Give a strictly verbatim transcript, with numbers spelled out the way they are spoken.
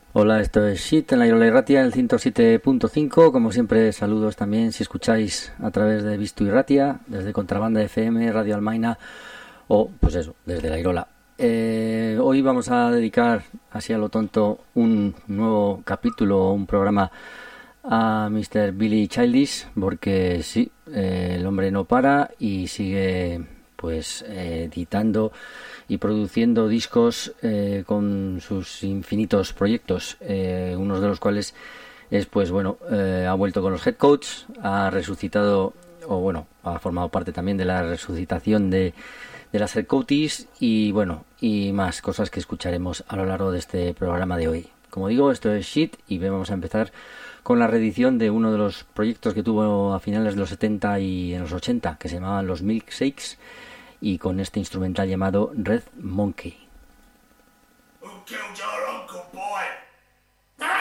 Hola, esto es Shit en la Irola Irratia, el ciento siete punto cinco. Como siempre, saludos también si escucháis a través de Visto Irratia, desde Contrabanda F M, Radio Almaina o, pues eso, desde la Irola. Eh, hoy vamos a dedicar, así a lo tonto, un nuevo capítulo, un programa a mister Billy Childish, porque sí, eh, el hombre no para y sigue pues eh, editando y produciendo discos eh, con sus infinitos proyectos, eh, unos de los cuales es pues bueno, eh, ha vuelto con los Head Coach, ha resucitado, o bueno, ha formado parte también de la resucitación de, de las Head Coaches y bueno, y más cosas que escucharemos a lo largo de este programa de hoy. Como digo, esto es Shit y vamos a empezar con la reedición de uno de los proyectos que tuvo a finales de los setenta y en los ochenta, que se llamaban los Milkshakes, y con este instrumental llamado Red Monkey. Who killed your